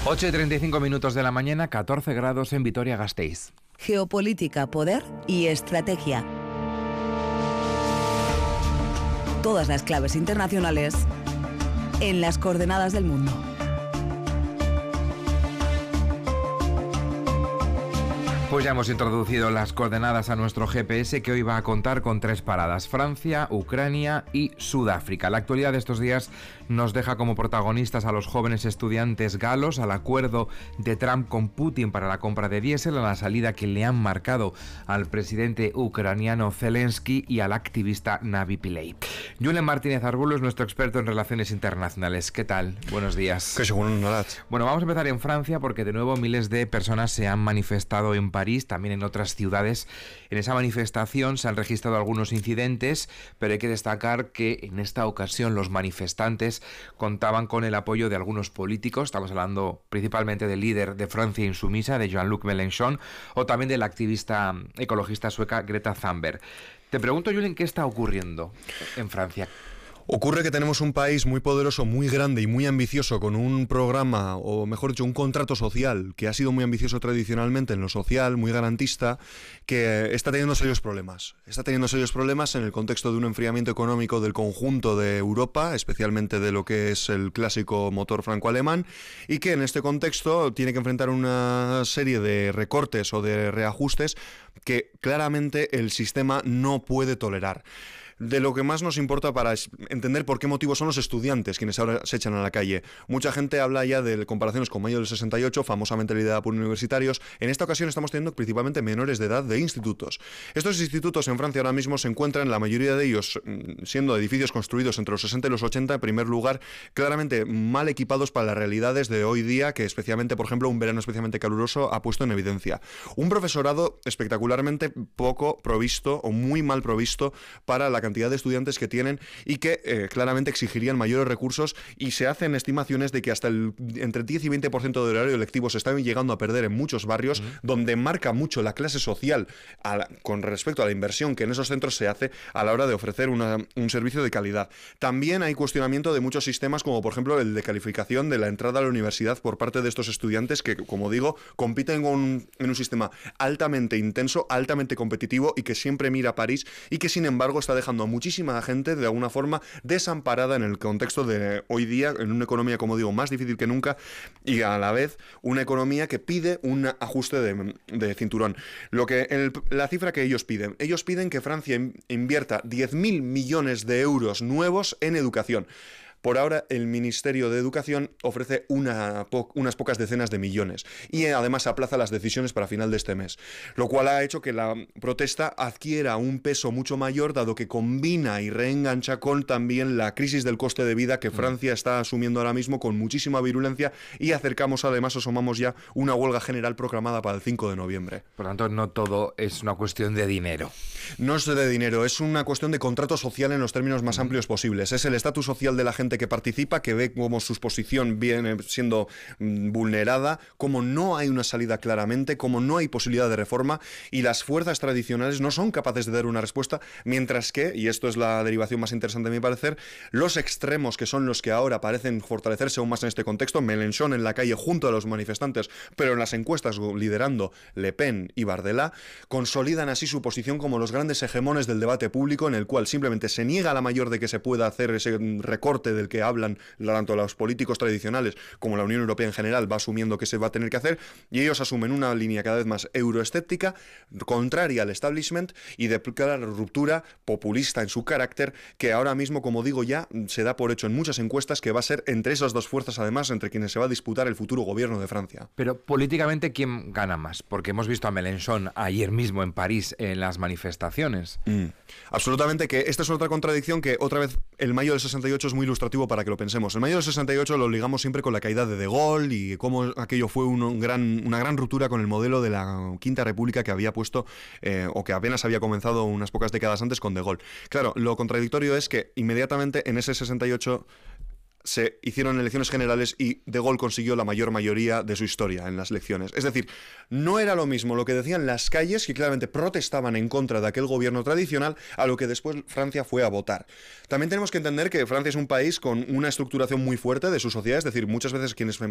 8:35 de la mañana, 14 grados en Vitoria-Gasteiz. Geopolítica, poder y estrategia. Todas las claves internacionales en las coordenadas del mundo. Pues ya hemos introducido las coordenadas a nuestro GPS, que hoy va a contar con 3 paradas: Francia, Ucrania y Sudáfrica. La actualidad de estos días nos deja como protagonistas a los jóvenes estudiantes galos, al acuerdo de Trump con Putin para la compra de diésel, a la salida que le han marcado al presidente ucraniano Zelensky y al activista Navi Pillay. Julen Martínez Arbulo es nuestro experto en relaciones internacionales. ¿Qué tal? Buenos días. ¿Qué según Narat? Bueno, vamos a empezar en Francia, porque de nuevo miles de personas se han manifestado en París, también en otras ciudades. En esa manifestación se han registrado algunos incidentes, pero hay que destacar que en esta ocasión los manifestantes contaban con el apoyo de algunos políticos. Estamos hablando principalmente del líder de Francia Insumisa, de Jean-Luc Mélenchon, o también de la activista ecologista sueca Greta Thunberg. Te pregunto, Julen, ¿qué está ocurriendo en Francia? Ocurre que tenemos un país muy poderoso, muy grande y muy ambicioso, con un programa, o mejor dicho, un contrato social que ha sido muy ambicioso tradicionalmente en lo social, muy garantista, que está teniendo serios problemas. Está teniendo serios problemas en el contexto de un enfriamiento económico del conjunto de Europa, especialmente de lo que es el clásico motor franco-alemán, y que en este contexto tiene que enfrentar una serie de recortes o de reajustes que claramente el sistema no puede tolerar. De lo que más nos importa para entender por qué motivo son los estudiantes quienes ahora se echan a la calle. Mucha gente habla ya de comparaciones con mayo del 68, famosamente liderada por universitarios. En esta ocasión estamos teniendo principalmente menores de edad de institutos. Estos institutos en Francia ahora mismo se encuentran, la mayoría de ellos siendo edificios construidos entre los 60 y los 80, en primer lugar, claramente mal equipados para las realidades de hoy día, que especialmente, por ejemplo, un verano especialmente caluroso ha puesto en evidencia. Un profesorado espectacularmente poco provisto o muy mal provisto para la cantidad de estudiantes que tienen, y que claramente exigirían mayores recursos, y se hacen estimaciones de que hasta entre 10 y 20% del horario lectivo se está llegando a perder en muchos barrios, donde marca mucho la clase social con respecto a la inversión que en esos centros se hace a la hora de ofrecer un servicio de calidad. También hay cuestionamiento de muchos sistemas, como por ejemplo el de calificación de la entrada a la universidad por parte de estos estudiantes que, como digo, compiten en un sistema altamente intenso, altamente competitivo, y que siempre mira a París, y que sin embargo está dejando a muchísima gente de alguna forma desamparada en el contexto de hoy día, en una economía, como digo, más difícil que nunca, y a la vez una economía que pide un ajuste de cinturón. La cifra que ellos piden que Francia invierta 10.000 millones de euros nuevos en educación. Por ahora, el Ministerio de Educación ofrece unas pocas decenas de millones, y además aplaza las decisiones para final de este mes, lo cual ha hecho que la protesta adquiera un peso mucho mayor, dado que combina y reengancha con también la crisis del coste de vida que Francia está asumiendo ahora mismo con muchísima virulencia, y asomamos ya una huelga general proclamada para el 5 de noviembre. Por lo tanto, no todo es una cuestión de dinero. No es de dinero, es una cuestión de contrato social en los términos más amplios posibles. Es el estatus social de la gente que participa, que ve cómo su posición viene siendo vulnerada, cómo no hay una salida claramente, cómo no hay posibilidad de reforma, y las fuerzas tradicionales no son capaces de dar una respuesta, mientras que, y esto es la derivación más interesante a mi parecer, los extremos, que son los que ahora parecen fortalecerse aún más en este contexto, Mélenchon en la calle junto a los manifestantes, pero en las encuestas liderando Le Pen y Bardella, consolidan así su posición como los grandes hegemones del debate público, en el cual simplemente se niega la mayor de que se pueda hacer ese recorte del que hablan tanto los políticos tradicionales como la Unión Europea en general va asumiendo que se va a tener que hacer, y ellos asumen una línea cada vez más euroescéptica, contraria al establishment y de clara ruptura, populista en su carácter, que ahora mismo, como digo, ya se da por hecho en muchas encuestas que va a ser entre esas dos fuerzas, además, entre quienes se va a disputar el futuro gobierno de Francia. Pero políticamente, ¿quién gana más? Porque hemos visto a Mélenchon ayer mismo en París en las manifestaciones. Absolutamente, que esta es otra contradicción que, otra vez, el mayo del 68 es muy ilustrativo para que lo pensemos. El mayo del 68 lo ligamos siempre con la caída de Gaulle, y cómo aquello fue una gran ruptura con el modelo de la Quinta República que había puesto, o que apenas había comenzado unas pocas décadas antes con de Gaulle. Claro, lo contradictorio es que inmediatamente en ese 68 se hicieron elecciones generales y De Gaulle consiguió la mayoría de su historia en las elecciones. Es decir, no era lo mismo lo que decían las calles, que claramente protestaban en contra de aquel gobierno tradicional, a lo que después Francia fue a votar. También tenemos que entender que Francia es un país con una estructuración muy fuerte de su sociedad, es decir, muchas veces quienes